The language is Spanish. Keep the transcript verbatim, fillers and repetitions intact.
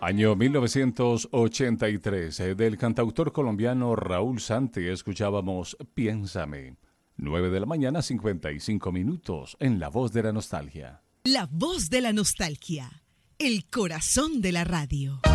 Año mil novecientos ochenta y tres, eh, del cantautor colombiano Raúl Santi, escuchábamos Piénsame. nueve de la mañana, cincuenta y cinco minutos, en La Voz de la Nostalgia. La Voz de la Nostalgia, el corazón de la radio.